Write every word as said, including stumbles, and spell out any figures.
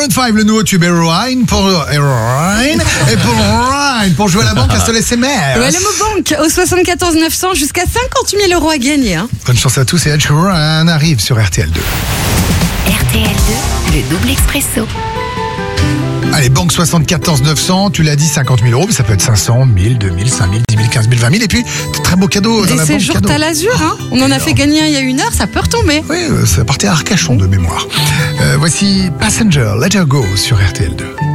Maroon cinq, le nouveau tube Heroine pour Heroine et pour Ryan pour jouer à la banque à se laisser mère. Ouais, le mot banque au soixante-quatorze neuf cents jusqu'à cinquante mille euros à gagner. Hein. Bonne chance à tous et Ed Sheeran arrive sur R T L deux. R T L deux, le double expresso. Allez, banque soixante-quatorze neuf cents, tu l'as dit, cinquante mille euros, mais ça peut être cinq cents, mille, deux mille, cinq mille, dix mille, quinze mille, vingt mille. Et puis, très beau cadeau dans Des la banque séjours cadeau. Talazur, hein. On en a fait gagner un il y a une heure, ça peut retomber. Oui, euh, ça partait à Arcachon de mémoire. Euh, voici Passenger, Let Her Go sur R T L deux.